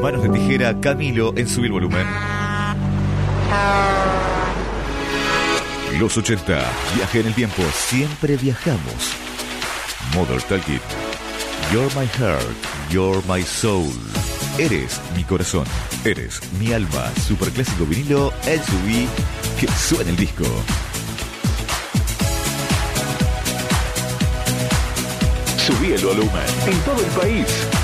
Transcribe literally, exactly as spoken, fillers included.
Manos de Tijera, Camilo en Subir Volumen. Los ochenta, viaje en el tiempo, siempre viajamos. Mother Talking, You're my heart, you're my soul. Eres mi corazón, eres mi alma. Superclásico vinilo, el subí, que suena el disco. Subí el volumen en todo el país.